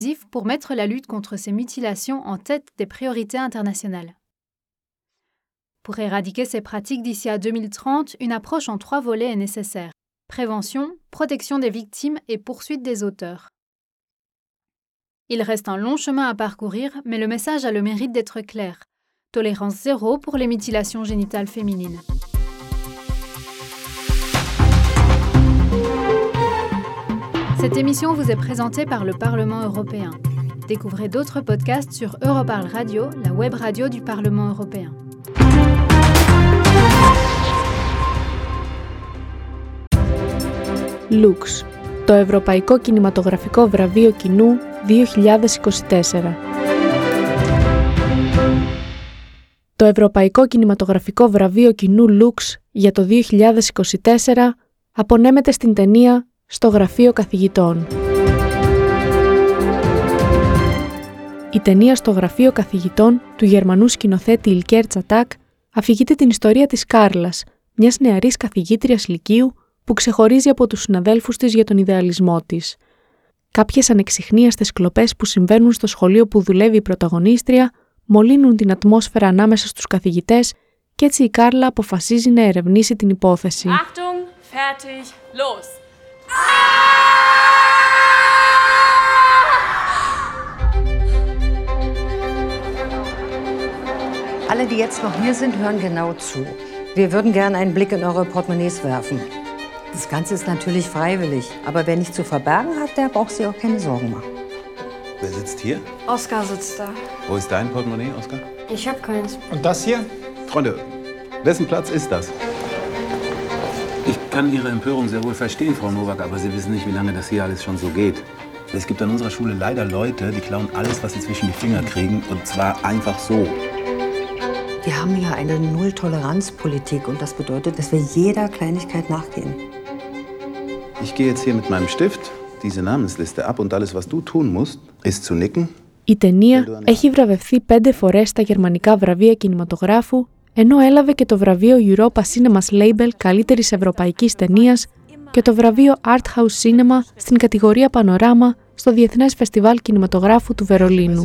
pour mettre la lutte contre ces mutilations en tête des priorités internationales. Pour éradiquer ces pratiques d'ici à 2030, une approche en 3 volets est nécessaire. Prévention, protection des victimes et poursuite des auteurs. Il reste un long chemin à parcourir, mais le message a le mérite d'être clair. Tolérance zéro pour les mutilations génitales féminines. Cette émission vous est présentée par le Parlement européen. Découvrez d'autres podcasts sur Europarl Radio, la web radio du Parlement européen. Lux, το Ευρωπαϊκό Κινηματογραφικό Βραβείο Κοινού 2024. Το Ευρωπαϊκό Κινηματογραφικό Βραβείο Κοινού Lux για το 2024 απονέμεται στην ταινία «Στο Γραφείο Καθηγητών». Η ταινία «Στο Γραφείο Καθηγητών» του Γερμανού σκηνοθέτη Ιλκέρ Τσατάκ αφηγείται την ιστορία της Κάρλας, μιας νεαρής καθηγήτριας λυκείου που ξεχωρίζει από τους συναδέλφους της για τον ιδεαλισμό της. Κάποιες ανεξιχνίαστες κλοπές που συμβαίνουν στο σχολείο που δουλεύει η πρωταγωνίστρια μολύνουν την ατμόσφαιρα ανάμεσα στους καθηγητές και έτσι η Κάρλα αποφασίζει να ερευνήσει την υπόθεση. Achtung, fertig, los! Alle, die jetzt noch hier sind, hören genau zu. Wir würden gerne einen Blick in eure Portemonnaies werfen. Das Ganze ist natürlich freiwillig, aber wer nichts zu verbergen hat, der braucht sich auch keine Sorgen machen. Wer sitzt hier? Oskar sitzt da. Wo ist dein Portemonnaie, Oskar? Ich hab keins. Und das hier? Freunde, wessen Platz ist das? Ich kann Ihre Empörung sehr wohl verstehen, Frau Nowak, aber Sie wissen nicht, wie lange das hier alles schon so geht. Es gibt an unserer Schule leider Leute, die klauen alles, was sie zwischen die Finger kriegen, und zwar einfach so. Wir haben ja eine Null-Toleranz-Politik und das bedeutet, dass wir jeder Kleinigkeit nachgehen. Ich gehe jetzt hier mit meinem Stift diese Namensliste ab und alles, was du tun musst, ist zu nicken. Η ταινία έχει βραβευθεί 5 φορές στα γερμανικά βραβεία κινηματογράφου, ενώ έλαβε και το βραβείο Europa Cinemas Label καλύτερης ευρωπαϊκής ταινίας και το βραβείο Art House Cinema στην κατηγορία Πανοράμα στο Διεθνές Φεστιβάλ Κινηματογράφου του Βερολίνου.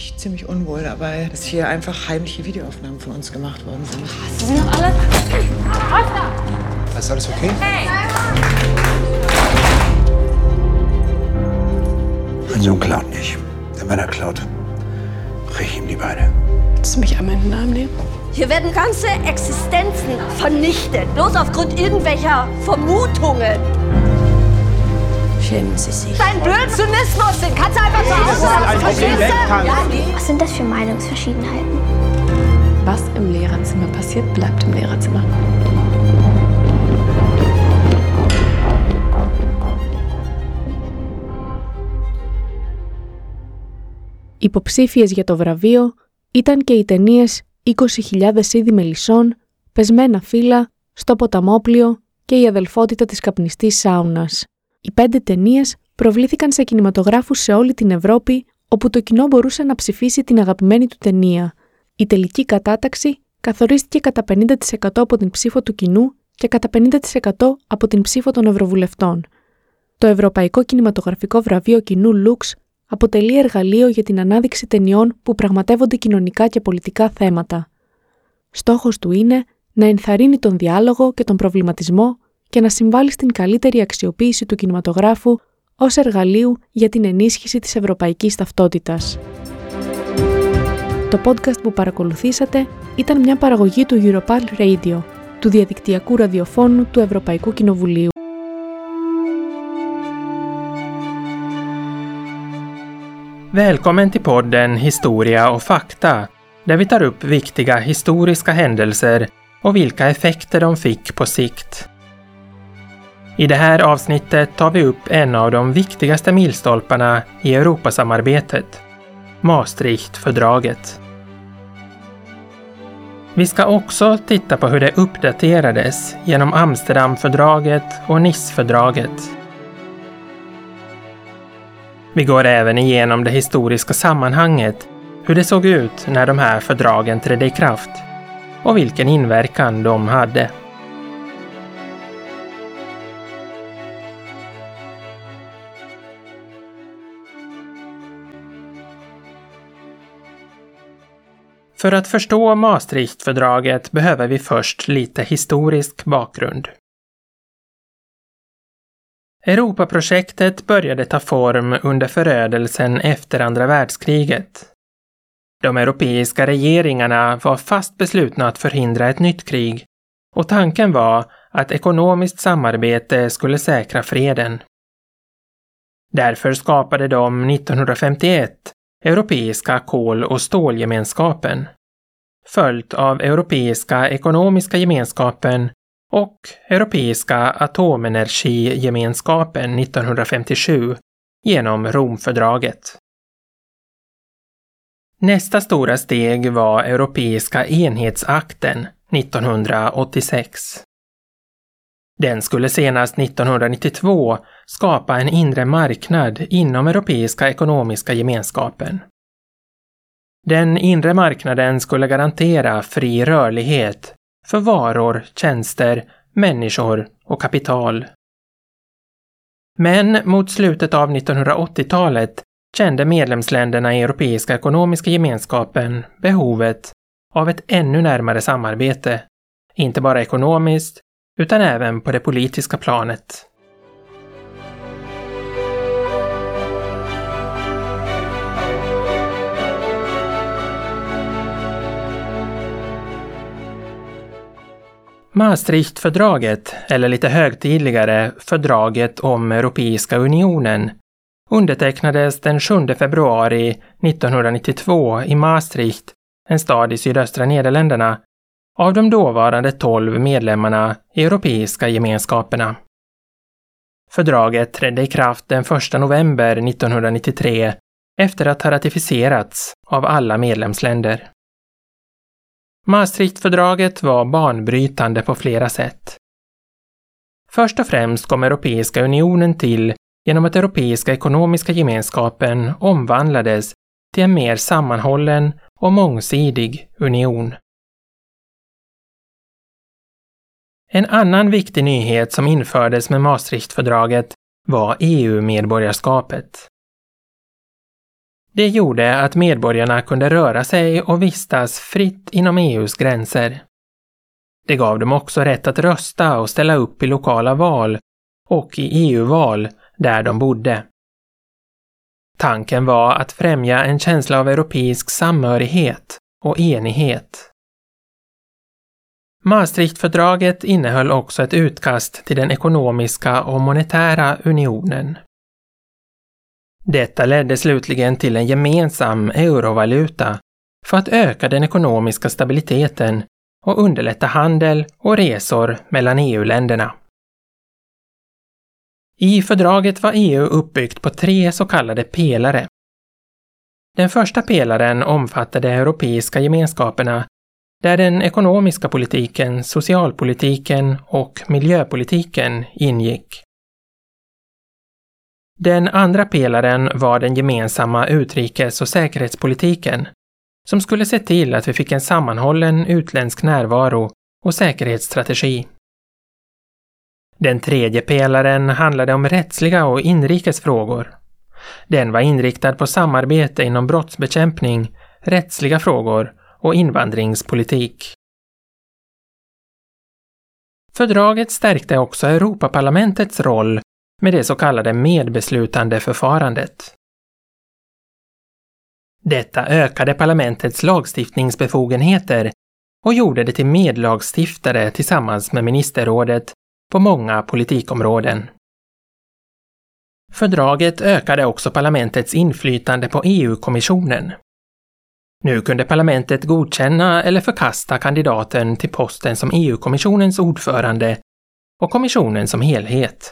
Mein Sohn klaut nicht. Der Männer klaut. Brich ihm die Beine. Willst du mich einmal in den Arm nehmen? Hier werden ganze Existenzen vernichtet, bloß aufgrund irgendwelcher Vermutungen. Schämen Sie sich. Dein Blödsinnismus, den kannst du einfach zu Hause lassen, verstehst du? Was sind das für Meinungsverschiedenheiten? Was im Lehrerzimmer passiert, bleibt im Lehrerzimmer. Υποψήφιες για το βραβείο ήταν και οι ταινίες 20.000 είδη μελισσών, Πεσμένα φύλλα, Στο ποταμόπλιο και Η αδελφότητα της καπνιστής σάουνας. Οι 5 ταινίες προβλήθηκαν σε κινηματογράφους σε όλη την Ευρώπη, όπου το κοινό μπορούσε να ψηφίσει την αγαπημένη του ταινία. Η τελική κατάταξη καθορίστηκε κατά 50% από την ψήφο του κοινού και κατά 50% από την ψήφο των ευρωβουλευτών. Το Ευρωπαϊκό Κινηματογραφικό Βραβείο Κοινού Lux αποτελεί εργαλείο για την ανάδειξη ταινιών που πραγματεύονται κοινωνικά και πολιτικά θέματα. Στόχος του είναι να ενθαρρύνει τον διάλογο και τον προβληματισμό και να συμβάλλει στην καλύτερη αξιοποίηση του κινηματογράφου ως εργαλείου για την ενίσχυση της ευρωπαϊκής ταυτότητας. Το podcast που παρακολουθήσατε ήταν μια παραγωγή του Europarl Radio, του διαδικτυακού ραδιοφώνου του Ευρωπαϊκού Κοινοβουλίου. Välkommen till podden Historia och fakta, där vi tar upp viktiga historiska händelser och vilka effekter de fick på sikt. I det här avsnittet tar vi upp en av de viktigaste milstolparna i Europasamarbetet, Maastrichtfördraget. Vi ska också titta på hur det uppdaterades genom Amsterdamfördraget och Nicefördraget. Vi går även igenom det historiska sammanhanget, hur det såg ut när de här fördragen trädde i kraft och vilken inverkan de hade. För att förstå Maastrichtfördraget behöver vi först lite historisk bakgrund. Europaprojektet började ta form under förödelsen efter andra världskriget. De europeiska regeringarna var fast beslutna att förhindra ett nytt krig, och tanken var att ekonomiskt samarbete skulle säkra freden. Därför skapade de 1951 Europeiska kol- och stålgemenskapen, följt av Europeiska ekonomiska gemenskapen och Europeiska atomenergigemenskapen 1957 genom Romfördraget. Nästa stora steg var Europeiska enhetsakten 1986. Den skulle senast 1992 skapa en inre marknad inom Europeiska ekonomiska gemenskapen. Den inre marknaden skulle garantera fri rörlighet för varor, tjänster, människor och kapital. Men mot slutet av 1980-talet kände medlemsländerna i Europeiska ekonomiska gemenskapen behovet av ett ännu närmare samarbete, inte bara ekonomiskt utan även på det politiska planet. Maastrichtfördraget, eller lite högtidligare fördraget om Europeiska unionen, undertecknades den 7 februari 1992 i Maastricht, en stad i sydöstra Nederländerna, av de dåvarande 12 medlemmarna i Europeiska gemenskaperna. Fördraget trädde i kraft den 1 november 1993 efter att ha ratificerats av alla medlemsländer. Maastrichtfördraget var banbrytande på flera sätt. Först och främst kom Europeiska unionen till genom att Europeiska ekonomiska gemenskapen omvandlades till en mer sammanhållen och mångsidig union. En annan viktig nyhet som infördes med Maastrichtfördraget var EU-medborgarskapet. Det gjorde att medborgarna kunde röra sig och vistas fritt inom EU:s gränser. Det gav dem också rätt att rösta och ställa upp i lokala val och i EU-val där de bodde. Tanken var att främja en känsla av europeisk samhörighet och enighet. Maastrichtfördraget innehöll också ett utkast till den ekonomiska och monetära unionen. Detta ledde slutligen till en gemensam eurovaluta för att öka den ekonomiska stabiliteten och underlätta handel och resor mellan EU-länderna. I fördraget var EU uppbyggt på 3 så kallade pelare. Den första pelaren omfattade europeiska gemenskaperna, där den ekonomiska politiken, socialpolitiken och miljöpolitiken ingick. Den andra pelaren var den gemensamma utrikes- och säkerhetspolitiken, som skulle se till att vi fick en sammanhållen utländsk närvaro och säkerhetsstrategi. Den tredje pelaren handlade om rättsliga och inrikes frågor. Den var inriktad på samarbete inom brottsbekämpning, rättsliga frågor och invandringspolitik. Fördraget stärkte också Europaparlamentets roll med det så kallade medbeslutande förfarandet. Detta ökade parlamentets lagstiftningsbefogenheter och gjorde det till medlagstiftare tillsammans med ministerrådet på många politikområden. Fördraget ökade också parlamentets inflytande på EU-kommissionen. Nu kunde parlamentet godkänna eller förkasta kandidaten till posten som EU-kommissionens ordförande och kommissionen som helhet.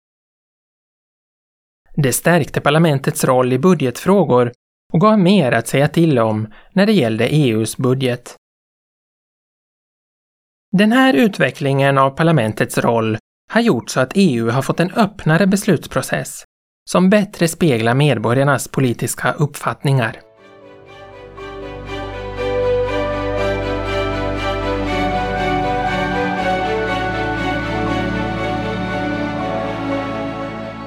Det stärkte parlamentets roll i budgetfrågor och gav mer att säga till om när det gällde EU:s budget. Den här utvecklingen av parlamentets roll har gjort så att EU har fått en öppnare beslutsprocess som bättre speglar medborgarnas politiska uppfattningar.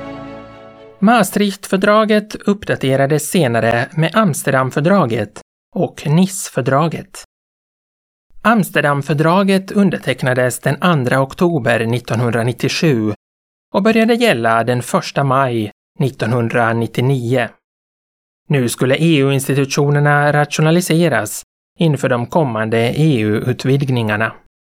Maastrichtfördraget uppdaterades senare med Amsterdamfördraget och Nicefördraget. Amsterdamfördraget undertecknades den 2 oktober 1997 och började gälla den 1 maj 1999. Nu skulle EU-institutionerna rationaliseras inför de kommande EU-utvidgningarna.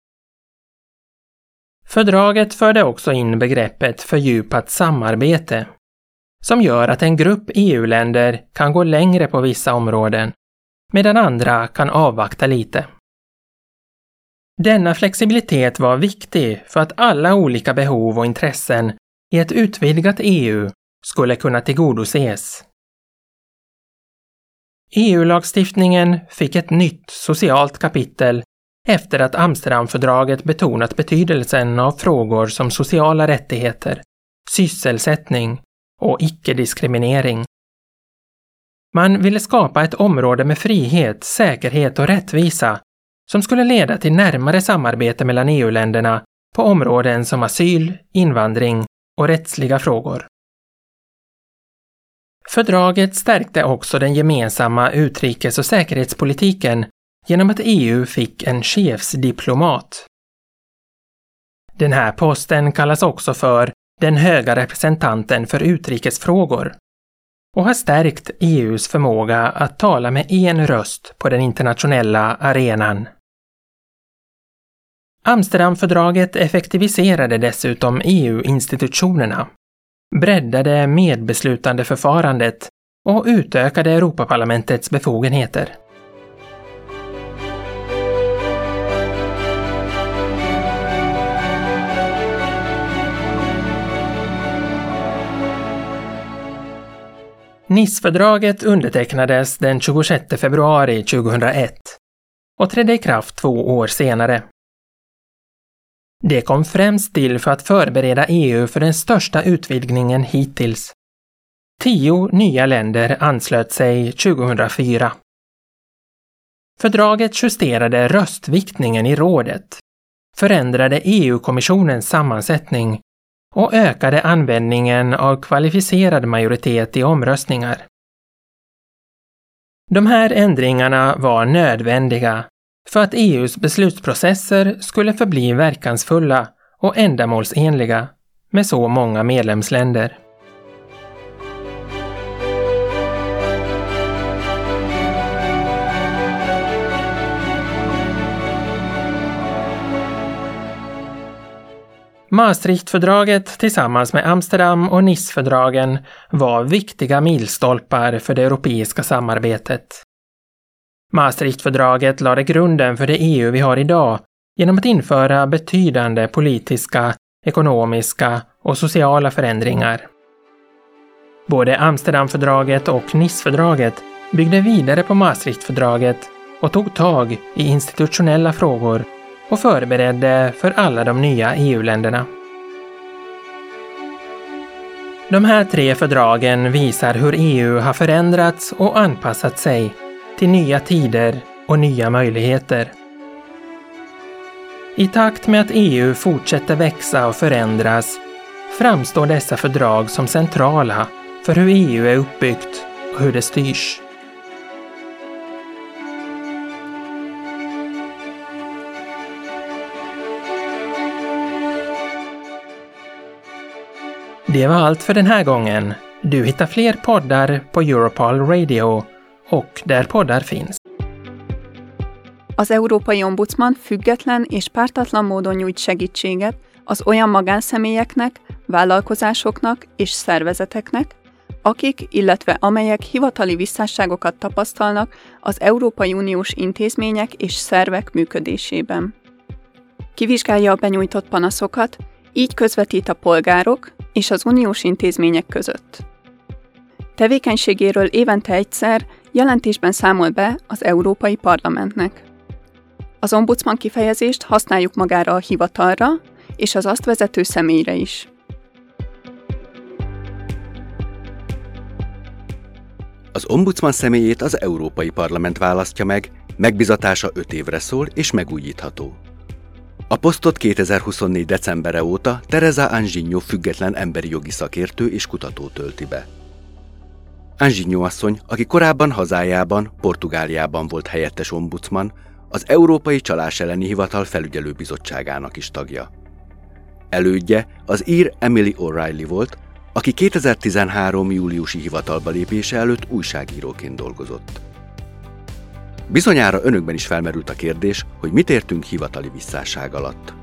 Fördraget förde också in begreppet fördjupat samarbete, som gör att en grupp EU-länder kan gå längre på vissa områden, medan andra kan avvakta lite. Denna flexibilitet var viktig för att alla olika behov och intressen i ett utvidgat EU skulle kunna tillgodoses. EU-lagstiftningen fick ett nytt socialt kapitel efter att Amsterdamfördraget betonat betydelsen av frågor som sociala rättigheter, sysselsättning och icke-diskriminering. Man ville skapa ett område med frihet, säkerhet och rättvisa som skulle leda till närmare samarbete mellan EU-länderna på områden som asyl, invandring och rättsliga frågor. Fördraget stärkte också den gemensamma utrikes- och säkerhetspolitiken genom att EU fick en chefsdiplomat. Den här posten kallas också för den höga representanten för utrikesfrågor och har stärkt EUs förmåga att tala med en röst på den internationella arenan. Amsterdamfördraget effektiviserade dessutom EU-institutionerna, breddade medbeslutande förfarandet och utökade Europaparlamentets befogenheter. Nicefördraget undertecknades den 26 februari 2001 och trädde i kraft 2 år senare. Det kom främst till för att förbereda EU för den största utvidgningen hittills. 10 nya länder anslöt sig 2004. Fördraget justerade röstviktningen i rådet, förändrade EU-kommissionens sammansättning och ökade användningen av kvalificerad majoritet i omröstningar. De här ändringarna var nödvändiga för att EUs beslutsprocesser skulle förbli verkansfulla och ändamålsenliga med så många medlemsländer. Maastrichtfördraget tillsammans med Amsterdam- och Nicefördragen var viktiga milstolpar för det europeiska samarbetet. Maastrichtfördraget lade grunden för det EU vi har idag genom att införa betydande politiska, ekonomiska och sociala förändringar. Både Amsterdamfördraget och Nicefördraget byggde vidare på Maastrichtfördraget och tog tag i institutionella frågor och förberedde för alla de nya EU-länderna. De här 3 fördragen visar hur EU har förändrats och anpassat sig till nya tider och nya möjligheter. I takt med att EU fortsätter växa och förändras framstår dessa fördrag som centrala för hur EU är uppbyggt och hur det styrs. Det var allt för den här gången. Du hittar fler poddar på Europol Radio och där poddar finns. Az Európai Ombudsman független és pártatlan módon nyújt segítséget az olyan magánszemélyeknek, vállalkozásoknak és szervezeteknek, akik, illetve amelyek hivatali visszásságokat tapasztalnak az Európai Uniós intézmények és szervek működésében. Kivizsgálja a benyújtott panaszokat, így közvetít a polgárok és az uniós intézmények között. Tevékenységéről évente egyszer jelentésben számol be az Európai Parlamentnek. Az ombudsman kifejezést használjuk magára a hivatalra és az azt vezető személyre is. Az ombudsman személyét az Európai Parlament választja meg, megbizatása 5 évre szól és megújítható. A posztot 2024. decembere óta Teresa Anjinho független emberi jogi szakértő és kutató tölti be. Anjinho asszony, aki korábban hazájában, Portugáliában volt helyettes ombudsman, az Európai Csalás elleni Hivatal felügyelőbizottságának is tagja. Elődje az ír Emily O'Reilly volt, aki 2013. júliusi hivatalba lépése előtt újságíróként dolgozott. Bizonyára önökben is felmerült a kérdés, hogy mit értünk hivatali visszásság alatt.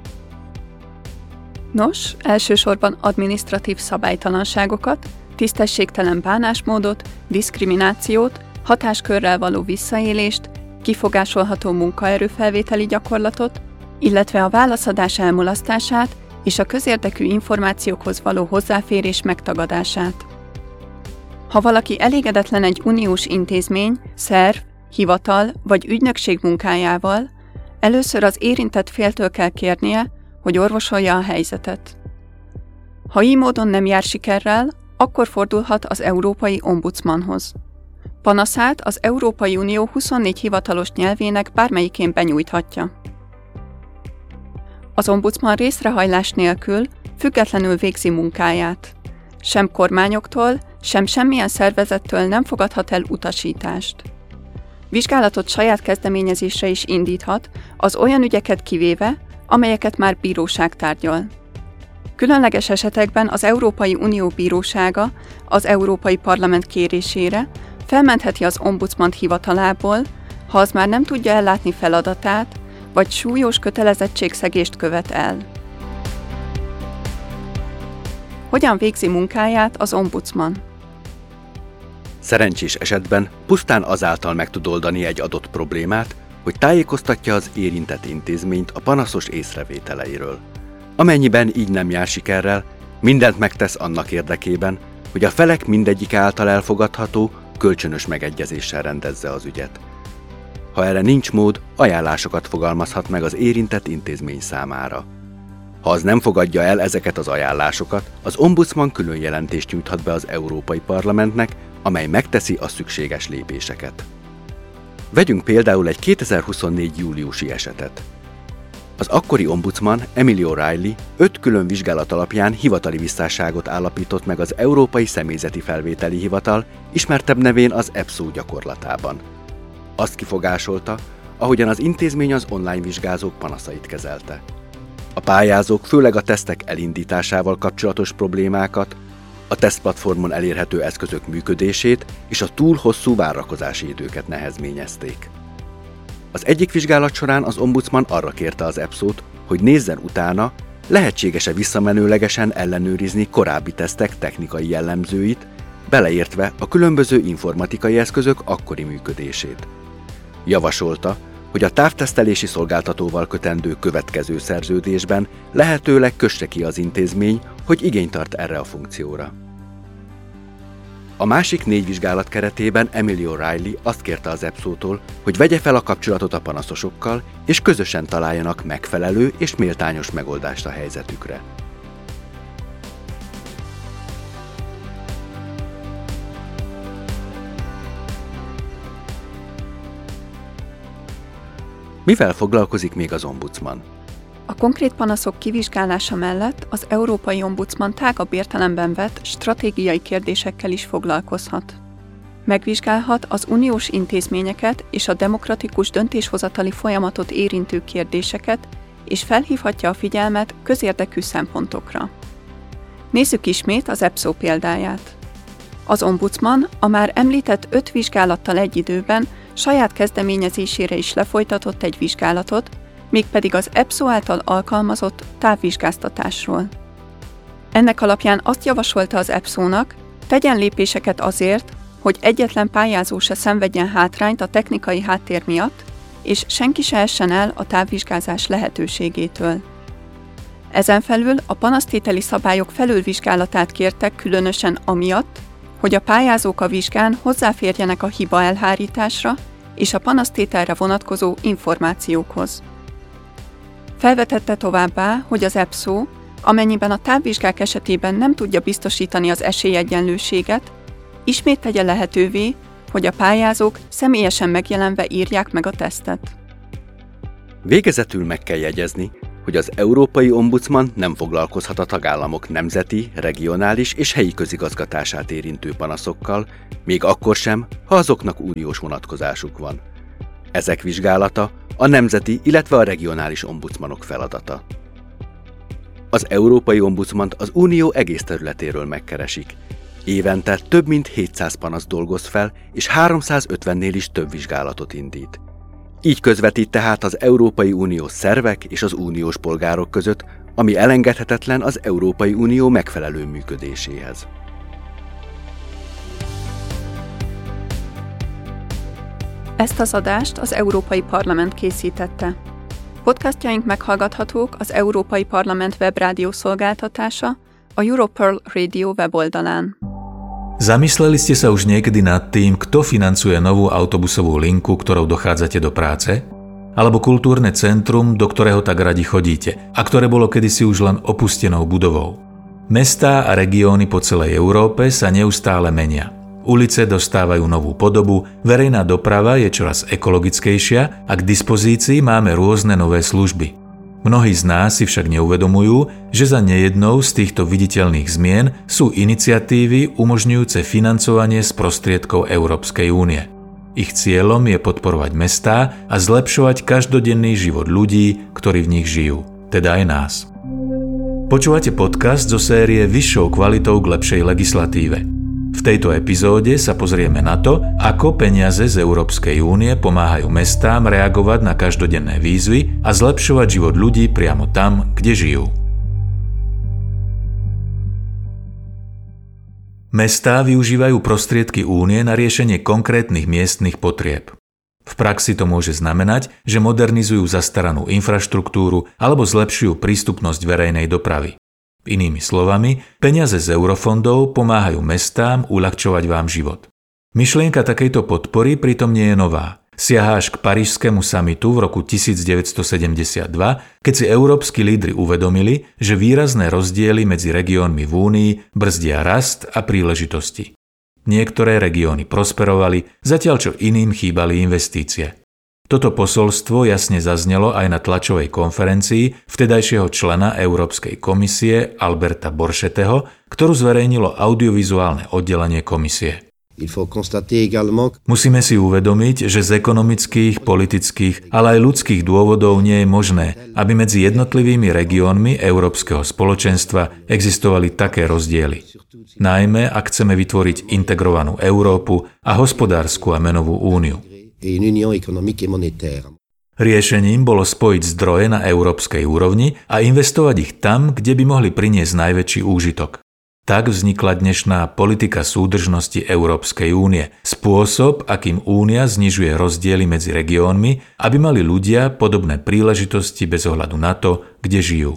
Nos, elsősorban adminisztratív szabálytalanságokat, tisztességtelen bánásmódot, diszkriminációt, hatáskörrel való visszaélést, kifogásolható munkaerőfelvételi gyakorlatot, illetve a válaszadás elmulasztását és a közérdekű információkhoz való hozzáférés megtagadását. Ha valaki elégedetlen egy uniós intézmény, szerv, hivatal vagy ügynökség munkájával, először az érintett féltől kell kérnie, hogy orvosolja a helyzetet. Ha így módon nem jár sikerrel, akkor fordulhat az Európai Ombudsmanhoz. Panaszát az Európai Unió 24 hivatalos nyelvének bármelyikén benyújthatja. Az ombudsman részrehajlás nélkül függetlenül végzi munkáját. Sem kormányoktól, sem semmilyen szervezettől nem fogadhat el utasítást. Vizsgálatot saját kezdeményezésre is indíthat, az olyan ügyeket kivéve, amelyeket már bíróság tárgyal. Különleges esetekben az Európai Unió Bírósága az Európai Parlament kérésére felmentheti az ombudsmant hivatalából, ha az már nem tudja ellátni feladatát, vagy súlyos kötelezettségszegést követ el. Hogyan végzi munkáját az ombudsman? Szerencsés esetben pusztán azáltal meg tud oldani egy adott problémát, hogy tájékoztatja az érintett intézményt a panaszos észrevételeiről. Amennyiben így nem jár sikerrel, mindent megtesz annak érdekében, hogy a felek mindegyik által elfogadható, kölcsönös megegyezéssel rendezze az ügyet. Ha erre nincs mód, ajánlásokat fogalmazhat meg az érintett intézmény számára. Ha az nem fogadja el ezeket az ajánlásokat, az ombudsman külön jelentést nyújthat be az Európai Parlamentnek, amely megteszi a szükséges lépéseket. Vegyünk például egy 2024. júliusi esetet. Az akkori ombudsman, Emily O'Reilly 5 külön vizsgálat alapján hivatali visszásságot állapított meg az Európai Személyzeti Felvételi Hivatal, ismertebb nevén az EPSO gyakorlatában. Azt kifogásolta, ahogyan az intézmény az online vizsgázók panaszait kezelte. A pályázók főleg a tesztek elindításával kapcsolatos problémákat, a tesztplatformon elérhető eszközök működését és a túl hosszú várakozási időket nehezményezték. Az egyik vizsgálat során az ombudsman arra kérte az EPSO-t, hogy nézzen utána, lehetséges-e visszamenőlegesen ellenőrizni korábbi tesztek technikai jellemzőit, beleértve a különböző informatikai eszközök akkori működését. Javasolta, hogy a távtesztelési szolgáltatóval kötendő következő szerződésben lehetőleg kösse ki az intézmény, hogy igényt tart erre a funkcióra. A másik 4 vizsgálat keretében Emily O'Reilly azt kérte az EPSO-tól, hogy vegye fel a kapcsolatot a panaszosokkal, és közösen találjanak megfelelő és méltányos megoldást a helyzetükre. Mivel foglalkozik még az ombudsman? A konkrét panaszok kivizsgálása mellett az Európai Ombudsman tágabb értelemben vett stratégiai kérdésekkel is foglalkozhat. Megvizsgálhat az uniós intézményeket és a demokratikus döntéshozatali folyamatot érintő kérdéseket, és felhívhatja a figyelmet közérdekű szempontokra. Nézzük ismét az EPSO példáját. Az ombudsman a már említett 5 vizsgálattal egy időben saját kezdeményezésére is lefolytatott egy vizsgálatot, mégpedig az EPSO által alkalmazott távvizsgáztatásról. Ennek alapján azt javasolta az EPSO-nak, tegyen lépéseket azért, hogy egyetlen pályázó se szenvedjen hátrányt a technikai háttér miatt, és senki se essen el a távvizsgázás lehetőségétől. Ezen felül a panasztételi szabályok felülvizsgálatát kértek különösen amiatt, hogy a pályázók a vizsgán hozzáférjenek a hiba elhárításra és a panasztételre vonatkozó információkhoz. Felvetette továbbá, hogy az EPSO, amennyiben a távvizsgák esetében nem tudja biztosítani az esélyegyenlőséget, ismét tegye lehetővé, hogy a pályázók személyesen megjelenve írják meg a tesztet. Végezetül meg kell jegyezni, hogy az Európai Ombudsman nem foglalkozhat a tagállamok nemzeti, regionális és helyi közigazgatását érintő panaszokkal, még akkor sem, ha azoknak uniós vonatkozásuk van. Ezek vizsgálata a nemzeti, illetve a regionális ombudsmanok feladata. Az Európai Ombudsmant az Unió egész területéről megkeresik. Évente több mint 700 panasz dolgoz fel, és 350-nél is több vizsgálatot indít. Így közvetít tehát az Európai Unió szervek és az uniós polgárok között, ami elengedhetetlen az Európai Unió megfelelő működéséhez. Ezt az adást az Európai Parlament készítette. Podcastjaink meghallgathatók az Európai Parlament webrádió szolgáltatása, a Europearl Radio weboldalán. Zamysleli ste sa už niekedy nad tým, kto financuje novú autobusovú linku, ktorou dochádzate do práce? Alebo kultúrne centrum, do ktorého tak radi chodíte a ktoré bolo kedysi už len opustenou budovou? Mestá a regióny po celej Európe sa neustále menia. Ulice dostávajú novú podobu, verejná doprava je čoraz ekologickejšia a k dispozícii máme rôzne nové služby. Mnohí z nás si však neuvedomujú, že za nejednou z týchto viditeľných zmien sú iniciatívy umožňujúce financovanie z prostriedkov Európskej únie. Ich cieľom je podporovať mestá a zlepšovať každodenný život ľudí, ktorí v nich žijú, teda aj nás. Počúvate podcast zo série Vyššou kvalitou k lepšej legislatíve. V tejto epizóde sa pozrieme na to, ako peniaze z Európskej únie pomáhajú mestám reagovať na každodenné výzvy a zlepšovať život ľudí priamo tam, kde žijú. Mestá využívajú prostriedky únie na riešenie konkrétnych miestnych potrieb. V praxi to môže znamenať, že modernizujú zastaranú infraštruktúru alebo zlepšujú prístupnosť verejnej dopravy. Inými slovami, peniaze z eurofondov pomáhajú mestám uľahčovať vám život. Myšlienka takejto podpory pritom nie je nová. Siaha až k parížskému samitu v roku 1972, keď si európski lídri uvedomili, že výrazné rozdiely medzi regiónmi v Únii brzdia rast a príležitosti. Niektoré regióny prosperovali, zatiaľ čo iným chýbali investície. Toto posolstvo jasne zaznelo aj na tlačovej konferencii vtedajšieho člena Európskej komisie Alberta Borcheteho, ktorú zverejnilo audiovizuálne oddelenie komisie. Musíme si uvedomiť, že z ekonomických, politických, ale aj ľudských dôvodov nie je možné, aby medzi jednotlivými regiónmi Európskeho spoločenstva existovali také rozdiely. Najmä ak chceme vytvoriť integrovanú Európu a hospodársku a menovú úniu. Riešením bolo spojiť zdroje na európskej úrovni a investovať ich tam, kde by mohli priniesť najväčší úžitok. Tak vznikla dnešná politika súdržnosti Európskej únie, spôsob, akým únia znižuje rozdiely medzi regiónmi, aby mali ľudia podobné príležitosti bez ohľadu na to, kde žijú.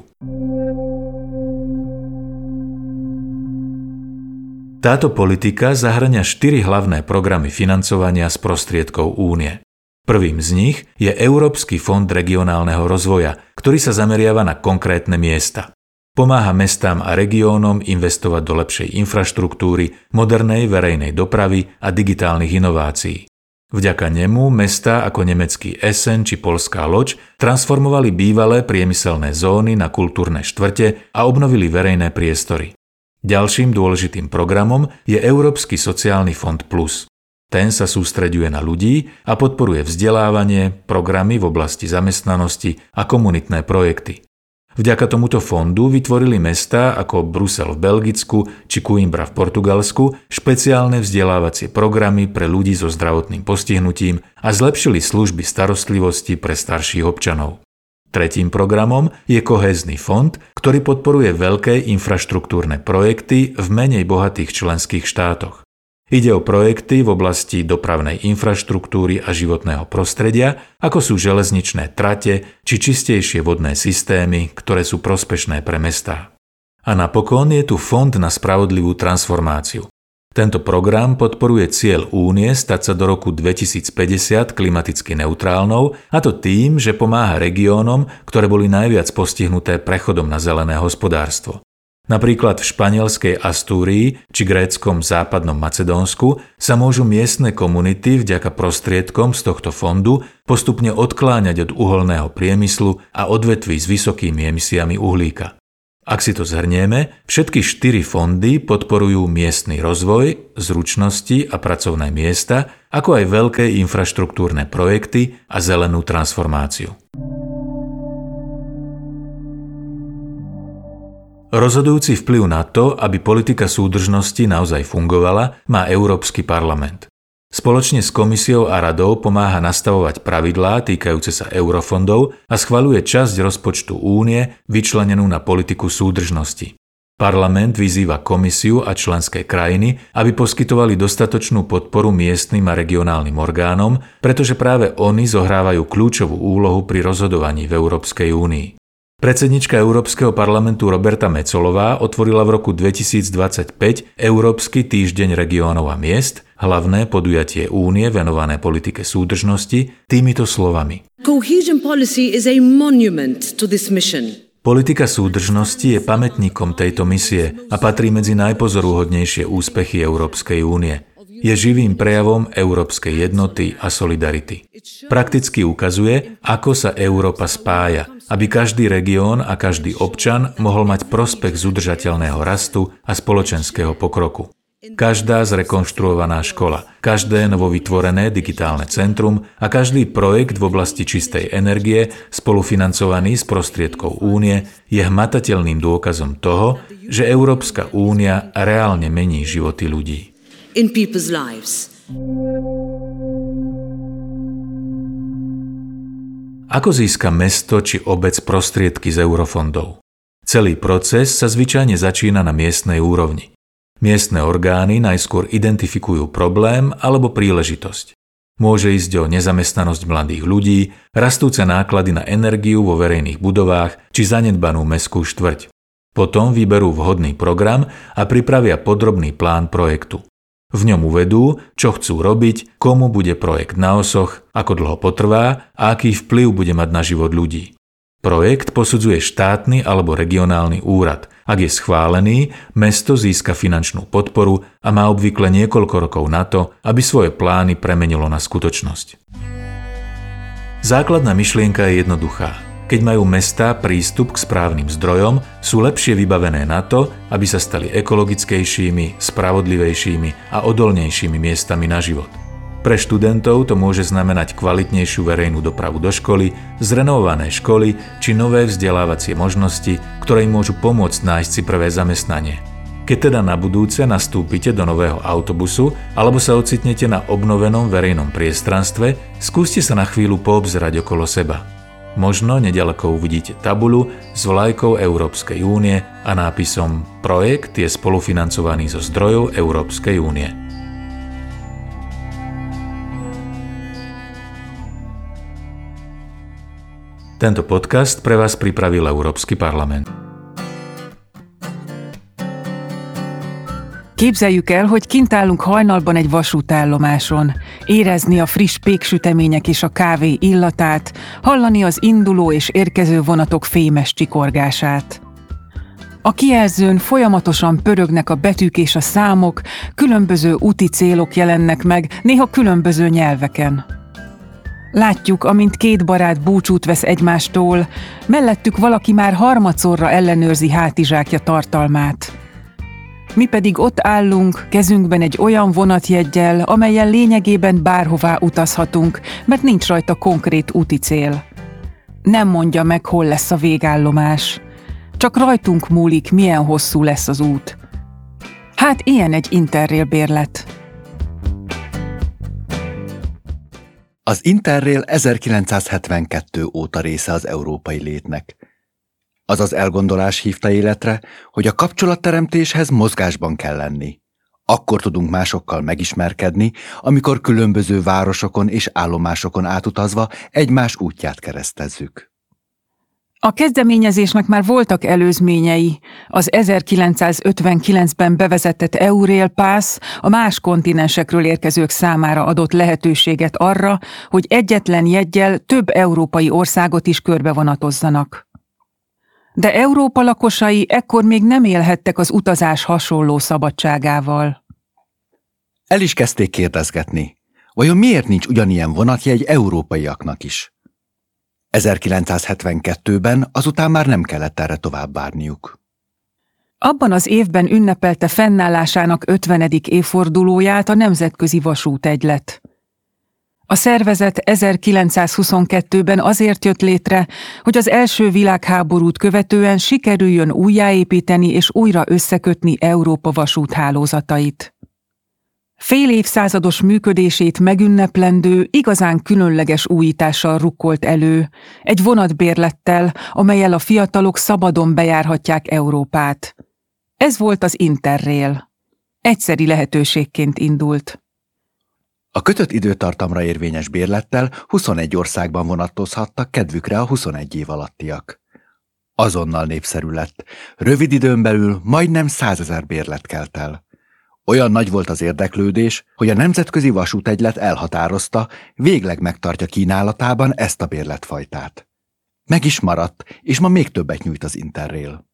Táto politika zahŕňa 4 hlavné programy financovania z prostriedkov únie. Prvým z nich je Európsky fond regionálneho rozvoja, ktorý sa zameriava na konkrétne miesta. Pomáha mestám a regiónom investovať do lepšej infraštruktúry, modernej verejnej dopravy a digitálnych inovácií. Vďaka nemu mestá ako nemecký Essen či poľská Loď transformovali bývalé priemyselné zóny na kultúrne štvrte a obnovili verejné priestory. Ďalším dôležitým programom je Európsky sociálny fond Plus. Ten sa sústreďuje na ľudí a podporuje vzdelávanie, programy v oblasti zamestnanosti a komunitné projekty. Vďaka tomuto fondu vytvorili mestá ako Brusel v Belgicku či Coimbra v Portugalsku špeciálne vzdelávacie programy pre ľudí so zdravotným postihnutím a zlepšili služby starostlivosti pre starších občanov. Tretím programom je kohézny fond, ktorý podporuje veľké infraštruktúrne projekty v menej bohatých členských štátoch. Ide o projekty v oblasti dopravnej infraštruktúry a životného prostredia, ako sú železničné trate či čistejšie vodné systémy, ktoré sú prospešné pre mestá. A napokon je tu Fond na spravodlivú transformáciu. Tento program podporuje cieľ Únie stať sa do roku 2050 klimaticky neutrálnou, a to tým, že pomáha regiónom, ktoré boli najviac postihnuté prechodom na zelené hospodárstvo. Napríklad v španielskej Astúrii či gréckom západnom Macedónsku sa môžu miestne komunity vďaka prostriedkom z tohto fondu postupne odkláňať od uholného priemyslu a odvetví s vysokými emisiami uhlíka. Ak si to zhrnieme, všetky 4 fondy podporujú miestny rozvoj, zručnosti a pracovné miesta, ako aj veľké infraštruktúrne projekty a zelenú transformáciu. Rozhodujúci vplyv na to, aby politika súdržnosti naozaj fungovala, má Európsky parlament. Spoločne s komisiou a radou pomáha nastavovať pravidlá týkajúce sa eurofondov a schvaľuje časť rozpočtu únie vyčlenenú na politiku súdržnosti. Parlament vyzýva komisiu a členské krajiny, aby poskytovali dostatočnú podporu miestnym a regionálnym orgánom, pretože práve oni zohrávajú kľúčovú úlohu pri rozhodovaní v Európskej únii. Predsednička Európskeho parlamentu Roberta Metsolová otvorila v roku 2025 Európsky týždeň regiónov a miest, hlavné podujatie únie venované politike súdržnosti, týmito slovami. Cohesion policy is a monument to this mission. Politika súdržnosti je pamätníkom tejto misie a patrí medzi najpozoruhodnejšie úspechy Európskej únie. Je živým prejavom európskej jednoty a solidarity. Prakticky ukazuje, ako sa Európa spája, aby každý región a každý občan mohol mať prospech z udržateľného rastu a spoločenského pokroku. Každá zrekonštruovaná škola, každé novovytvorené digitálne centrum a každý projekt v oblasti čistej energie, spolufinancovaný z prostriedkov únie, je hmatateľným dôkazom toho, že Európska únia reálne mení životy ľudí. In people's lives. Ako získa mesto či obec prostriedky z eurofondov? Celý proces sa zvyčajne začína na miestnej úrovni. Miestne orgány najskôr identifikujú problém alebo príležitosť. Môže ísť o nezamestnanosť mladých ľudí, rastúce náklady na energiu vo verejných budovách či zanedbanú mestskú štvrť. Potom vyberú vhodný program a pripravia podrobný plán projektu. V ňom uvedú, čo chcú robiť, komu bude projekt na osoch, ako dlho potrvá a aký vplyv bude mať na život ľudí. Projekt posudzuje štátny alebo regionálny úrad. Ak je schválený, mesto získa finančnú podporu a má obvykle niekoľko rokov na to, aby svoje plány premenilo na skutočnosť. Základná myšlienka je jednoduchá. Keď majú mestá prístup k správnym zdrojom, sú lepšie vybavené na to, aby sa stali ekologickejšími, spravodlivejšími a odolnejšími miestami na život. Pre študentov to môže znamenať kvalitnejšiu verejnú dopravu do školy, zrenovované školy či nové vzdelávacie možnosti, ktoré im môžu pomôcť nájsť si prvé zamestnanie. Keď teda na budúce nastúpite do nového autobusu alebo sa ocitnete na obnovenom verejnom priestranstve, skúste sa na chvíľu poobzerať okolo seba. Možno neďaleko uvidíte tabuľu s vlajkou Európskej únie a nápisom Projekt je spolufinancovaný zo zdrojov Európskej únie. Tento podcast pre vás pripravil Európsky parlament. Képzeljük el, hogy kint állunk hajnalban egy vasútállomáson. Érezni a friss péksütemények és a kávé illatát, hallani az induló és érkező vonatok fémes csikorgását. A kijelzőn folyamatosan pörögnek a betűk és a számok, különböző úti célok jelennek meg, néha különböző nyelveken. Látjuk, amint két barát búcsút vesz egymástól, mellettük valaki már harmadszorra ellenőrzi hátizsákja tartalmát. Mi pedig ott állunk, kezünkben egy olyan vonatjeggyel, amellyel lényegében bárhová utazhatunk, mert nincs rajta konkrét úti cél. Nem mondja meg, hol lesz a végállomás. Csak rajtunk múlik, milyen hosszú lesz az út. Hát ilyen egy Interrail bérlet. Az Interrail 1972 óta része az európai létnek. Az az elgondolás hívta életre, hogy a kapcsolatteremtéshez mozgásban kell lenni. Akkor tudunk másokkal megismerkedni, amikor különböző városokon és állomásokon átutazva egymás útját keresztezzük. A kezdeményezésnek már voltak előzményei. Az 1959-ben bevezetett Eurail Pass a más kontinensekről érkezők számára adott lehetőséget arra, hogy egyetlen jeggyel több európai országot is körbevonatozzanak. De Európa lakosai ekkor még nem élhettek az utazás hasonló szabadságával. El is kezdték kérdezgetni, vajon miért nincs ugyanilyen vonatjegy európaiaknak is? 1972-ben azután már nem kellett erre tovább várniuk. Abban az évben ünnepelte fennállásának 50. évfordulóját a Nemzetközi Vasútegylet. A szervezet 1922-ben azért jött létre, hogy az első világháborút követően sikerüljön újjáépíteni és újra összekötni Európa vasúthálózatait. Fél évszázados működését megünneplendő, igazán különleges újítással rukkolt elő, egy vonatbérlettel, amellyel a fiatalok szabadon bejárhatják Európát. Ez volt az Interrail. Egyszeri lehetőségként indult. A kötött időtartamra érvényes bérlettel 21 országban vonatozhattak kedvükre a 21 év alattiak. Azonnal népszerű lett. Rövid időn belül majdnem 100 000 bérlet kelt el. Olyan nagy volt az érdeklődés, hogy a Nemzetközi Vasútegylet elhatározta, végleg megtartja kínálatában ezt a bérletfajtát. Meg is maradt, és ma még többet nyújt az Interrail.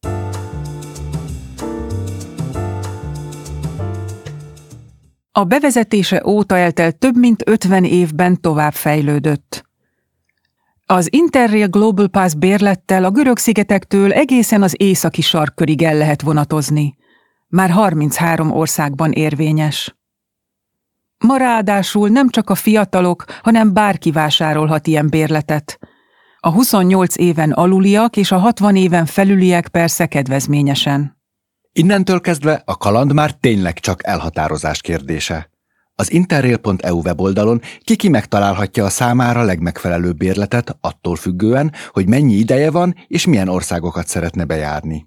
A bevezetése óta eltelt több mint 50 évben tovább fejlődött. Az Interrail Global Pass bérlettel a Görög-szigetektől egészen az északi sarkkörig el lehet vonatozni. Már 33 országban érvényes. Ma ráadásul nem csak a fiatalok, hanem bárki vásárolhat ilyen bérletet. A 28 éven aluliak és a 60 éven felüliek persze kedvezményesen. Innentől kezdve a kaland már tényleg csak elhatározás kérdése. Az interrail.eu weboldalon ki megtalálhatja a számára legmegfelelőbb bérletet attól függően, hogy mennyi ideje van és milyen országokat szeretne bejárni.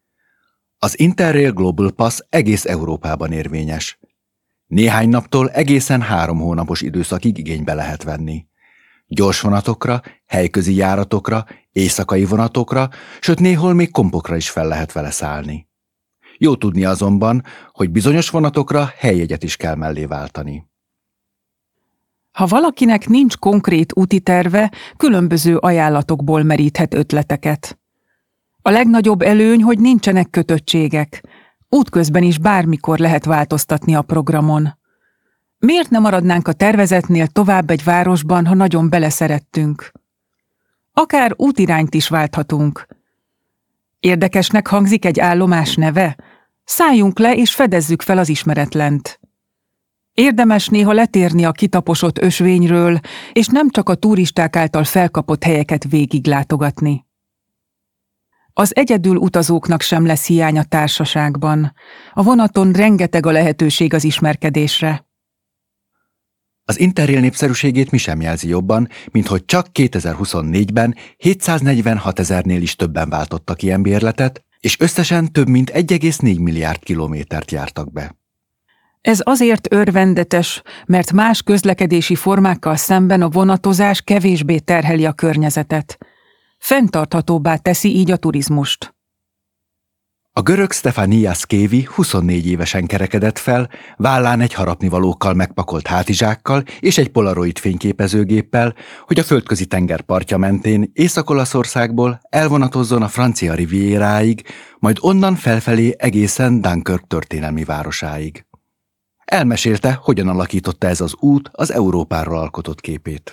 Az Interrail Global Pass egész Európában érvényes. Néhány naptól egészen 3 hónapos időszakig igénybe lehet venni. Gyors vonatokra, helyközi járatokra, éjszakai vonatokra, sőt néhol még kompokra is fel lehet vele szállni. Jó tudni azonban, hogy bizonyos vonatokra helyjegyet is kell mellé váltani. Ha valakinek nincs konkrét úti terve, különböző ajánlatokból meríthet ötleteket. A legnagyobb előny, hogy nincsenek kötöttségek. Útközben is bármikor lehet változtatni a programon. Miért ne maradnánk a tervezetnél tovább egy városban, ha nagyon beleszerettünk? Akár útirányt is válthatunk. Érdekesnek hangzik egy állomás neve? Szálljunk le és fedezzük fel az ismeretlent. Érdemes néha letérni a kitaposott ösvényről, és nem csak a turisták által felkapott helyeket végiglátogatni. Az egyedül utazóknak sem lesz hiány a társaságban. A vonaton rengeteg a lehetőség az ismerkedésre. Az Interrail népszerűségét mi sem jelzi jobban, mint hogy csak 2024-ben 746 000-nél is többen váltottak ilyen bérletet, és összesen több mint 1,4 milliárd kilométert jártak be. Ez azért örvendetes, mert más közlekedési formákkal szemben a vonatozás kevésbé terheli a környezetet. Fenntarthatóbbá teszi így a turizmust. A görög Stefanias Kévi 24 évesen kerekedett fel, vállán egy harapnivalókkal megpakolt hátizsákkal és egy polaroid fényképezőgéppel, hogy a földközi tenger partja mentén Észak-Olaszországból elvonatozzon a francia Rivieráig, majd onnan felfelé egészen Dunkirk történelmi városáig. Elmesélte, hogyan alakította ez az út az Európáról alkotott képét.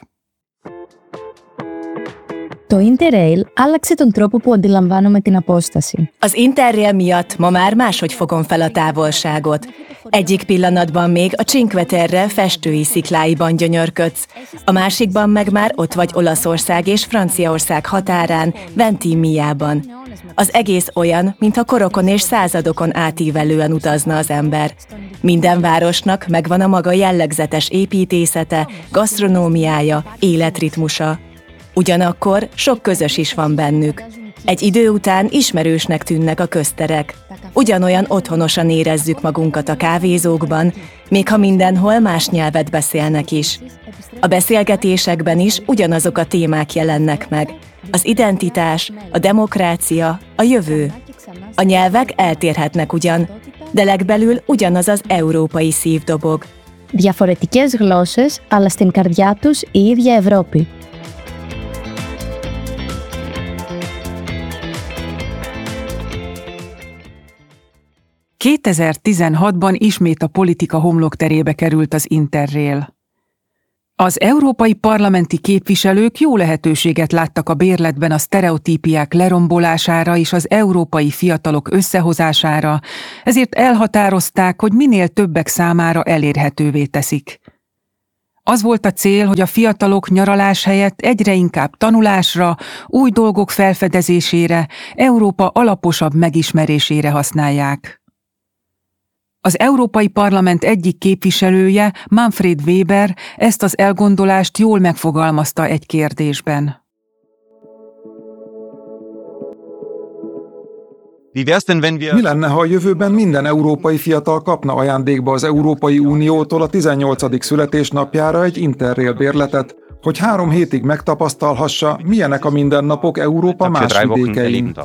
Το Interrail άλλαξε τον τρόπο που αντιλαμβάνομαι την απόσταση. Az Interrail miatt ma már máshogy fogom fel a távolságot. Egyik pillanatban még a Cinque Terre festői szikláiban gyönyörködsz, a másikban meg már ott vagy Olaszország és Franciaország határán, Ventimiában. Az egész olyan, mintha korokon és századokon átívelően utazna az ember. Minden városnak megvan a maga jellegzetes építészete, gasztronómiája, életritmusa. Ugyanakkor sok közös is van bennük. Egy idő után ismerősnek tűnnek a közterek. Ugyanolyan otthonosan érezzük magunkat a kávézókban, még ha mindenhol más nyelvet beszélnek is. A beszélgetésekben is ugyanazok a témák jelennek meg. Az identitás, a demokrácia, a jövő. A nyelvek eltérhetnek ugyan, de legbelül ugyanaz az európai szív dobog. Διαφορετικές γλώσσες, αλλά στην καρδιά τους η ίδια Ευρώπη. 2016-ban ismét a politika homlokterébe került az Interrail. Az európai parlamenti képviselők jó lehetőséget láttak a bérletben a sztereotípiák lerombolására és az európai fiatalok összehozására, ezért elhatározták, hogy minél többek számára elérhetővé teszik. Az volt a cél, hogy a fiatalok nyaralás helyett egyre inkább tanulásra, új dolgok felfedezésére, Európa alaposabb megismerésére használják. Az Európai Parlament egyik képviselője, Manfred Weber, ezt az elgondolást jól megfogalmazta egy kérdésben. Mi lenne, ha a jövőben minden európai fiatal kapna ajándékba az Európai Uniótól a 18. születésnapjára egy Interrail bérletet, hogy 3 hétig megtapasztalhassa, milyenek a mindennapok Európa más vidékein?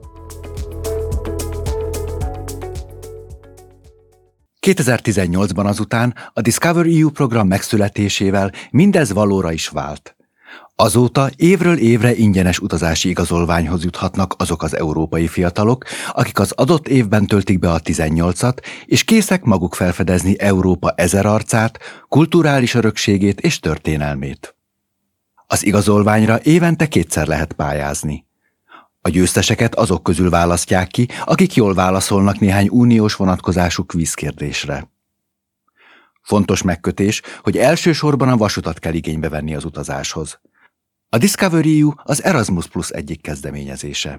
2018-ban azután a Discover EU program megszületésével mindez valóra is vált. Azóta évről évre ingyenes utazási igazolványhoz juthatnak azok az európai fiatalok, akik az adott évben töltik be a 18-at, és készek maguk felfedezni Európa 1000 arcát, kulturális örökségét és történelmét. Az igazolványra évente 2-szer lehet pályázni. A győzteseket azok közül választják ki, akik jól válaszolnak néhány uniós vonatkozású kvízkérdésre. Fontos megkötés, hogy elsősorban a vasutat kell igénybe venni az utazáshoz. A Discover EU az Erasmus Plus egyik kezdeményezése.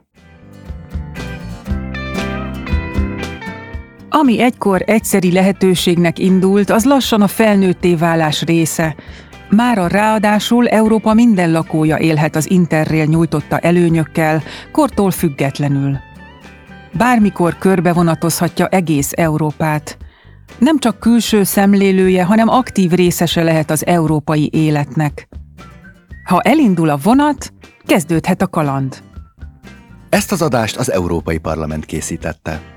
Ami egykor egyszeri lehetőségnek indult, az lassan a felnőtté válás része. Mára ráadásul Európa minden lakója élhet az Interrail nyújtotta előnyökkel, kortól függetlenül. Bármikor körbevonatozhatja egész Európát. Nem csak külső szemlélője, hanem aktív részese lehet az európai életnek. Ha elindul a vonat, kezdődhet a kaland. Ezt az adást az Európai Parlament készítette.